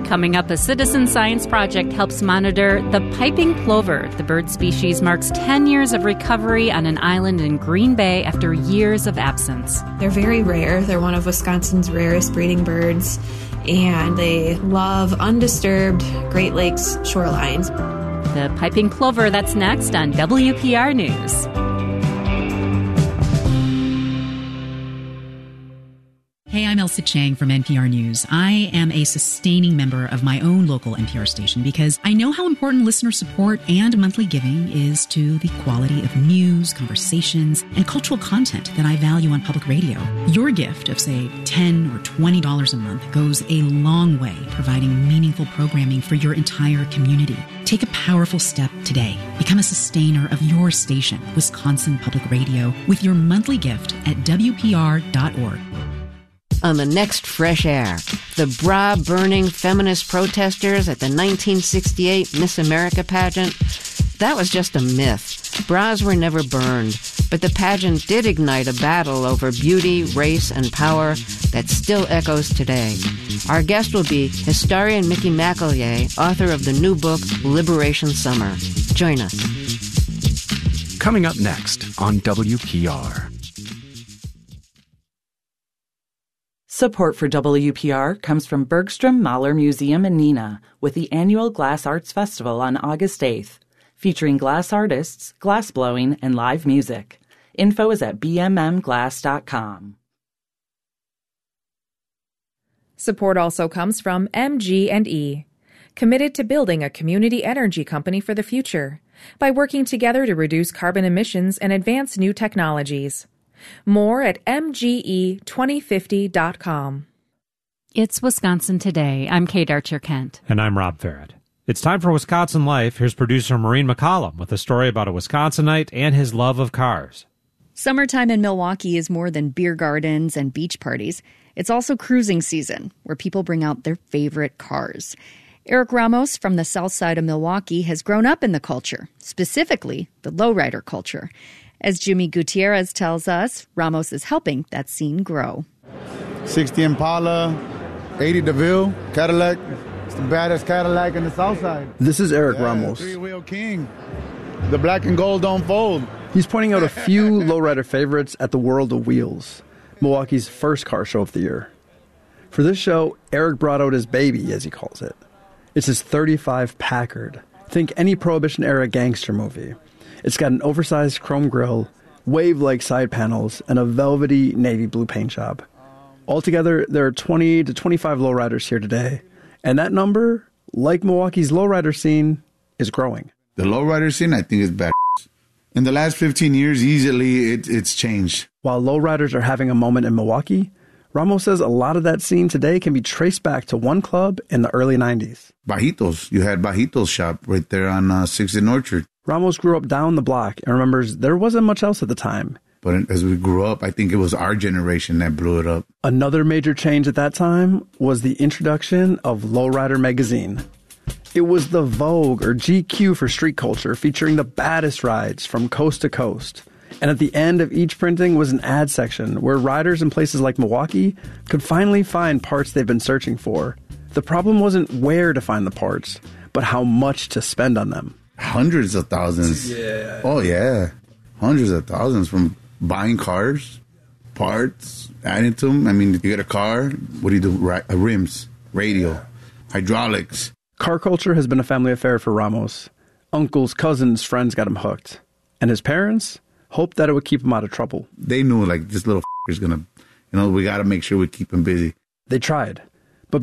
Coming up, a citizen science project helps monitor the piping plover. The bird species marks 10 years of recovery on an island in Green Bay after years of absence. They're very rare. They're one of Wisconsin's rarest breeding birds, and they love undisturbed Great Lakes shorelines. The piping plover, that's next on WPR News. Hey, I'm Elsa Chang from NPR News. I am a sustaining member of my own local NPR station because I know how important listener support and monthly giving is to the quality of news, conversations, and cultural content that I value on public radio. Your gift of, say, $10 or $20 a month goes a long way providing meaningful programming for your entire community. Take a powerful step today. Become a sustainer of your station, Wisconsin Public Radio, with your monthly gift at WPR.org. On the next Fresh Air, the bra-burning feminist protesters at the 1968 Miss America pageant. That was just a myth. Bras were never burned, but the pageant did ignite a battle over beauty, race, and power that still echoes today. Our guest will be historian Mickey McEllier, author of the new book, Liberation Summer. Join us. Coming up next on WPR. Support for WPR comes from Bergstrom Mahler Museum in Neenah with the annual Glass Arts Festival on August 8th, featuring glass artists, glass blowing, and live music. Info is at bmmglass.com. Support also comes from MG&E, committed to building a community energy company for the future by working together to reduce carbon emissions and advance new technologies. More at mge2050.com. It's Wisconsin Today. I'm Kate Archer-Kent. And I'm Rob Farrett. It's time for Wisconsin Life. Here's producer Maureen McCollum with a story about a Wisconsinite and his love of cars. Summertime in Milwaukee is more than beer gardens and beach parties. It's also cruising season, where people bring out their favorite cars. Eric Ramos from the south side of Milwaukee has grown up in the culture, specifically the lowrider culture. As Jimmy Gutierrez tells us, Ramos is helping that scene grow. 60 Impala, 80 DeVille, Cadillac. It's the baddest Cadillac in the south side. This is Eric Ramos. Three-wheel king. The black and gold don't fold. He's pointing out a few lowrider favorites at the World of Wheels, Milwaukee's first car show of the year. For this show, Eric brought out his baby, as he calls it. It's his 35 Packard. Think any Prohibition-era gangster movie. It's got an oversized chrome grille, wave-like side panels, and a velvety navy blue paint job. Altogether, there are 20 to 25 lowriders here today, and that number, like Milwaukee's lowrider scene, is growing. The lowrider scene, I think, is bad. In the last 15 years, easily, it's changed. While lowriders are having a moment in Milwaukee, Ramos says a lot of that scene today can be traced back to one club in the early 90s. Bajitos. You had Bajitos shop right there on 6th and Orchard. Ramos grew up down the block and remembers there wasn't much else at the time. But as we grew up, I think it was our generation that blew it up. Another major change at that time was the introduction of Lowrider Magazine. It was the Vogue, or GQ for street culture, featuring the baddest rides from coast to coast. And at the end of each printing was an ad section where riders in places like Milwaukee could finally find parts they've been searching for. The problem wasn't where to find the parts, but how much to spend on them. Hundreds of thousands. Yeah. Oh, yeah. Hundreds of thousands from buying cars, parts, adding to them. I mean, you get a car, what do you do? Rims, radio, hydraulics. Car culture has been a family affair for Ramos. Uncles, cousins, friends got him hooked. And his parents hoped that it would keep him out of trouble. They knew, like, this little is going to, we got to make sure we keep him busy. They tried.